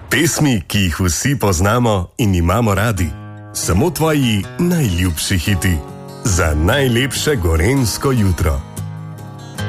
Pesmi, ki jih vsi poznamo in imamo radi. Samo tvoji najljubši hiti. Za najlepše gorenjsko jutro.